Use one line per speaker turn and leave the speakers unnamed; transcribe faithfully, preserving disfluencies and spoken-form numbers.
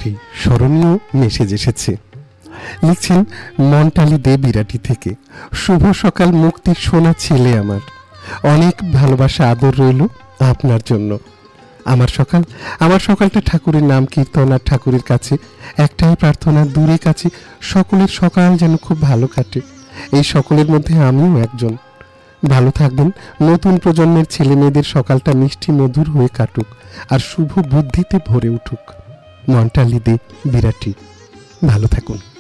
একটি স্মরণীয় মেসেজ এসেছে। লিখছেন মন্টালি দে বিরাটি থেকে। শুভ সকাল মুক্তির সোনা ছেলে আমার, অনেক ভালোবাসা আদর রইল আপনার জন্য। আমার সকাল আমার সকালটা ঠাকুরের নাম কীর্তন আর ঠাকুরের কাছে একটাই প্রার্থনা, দূরে কাছে সকলের সকাল যেন খুব ভালো কাটে। এই সকলের মধ্যে আমিও একজন। ভালো থাকবেন। নতুন প্রজন্মের ছেলে মেয়েদের সকালটা মিষ্টি মধুর হয়ে কাটুক আর শুভ বুদ্ধিতে ভরে উঠুক। মন্টালি দে বিরাটি। ভালো থাকুন।